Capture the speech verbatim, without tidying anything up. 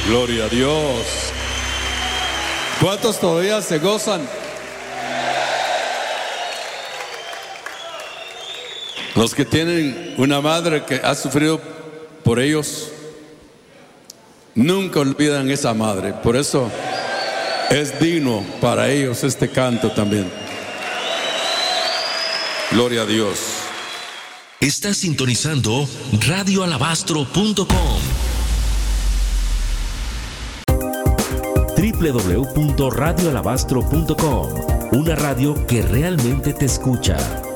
Gloria a Dios. ¿Cuántos todavía se gozan? Los que tienen una madre que ha sufrido por ellos, nunca olvidan esa madre. Por eso es digno para ellos este canto también. Gloria a Dios. Estás sintonizando radio alabastro punto com. doble u doble u doble u punto radio alabastro punto com. Una radio que realmente te escucha.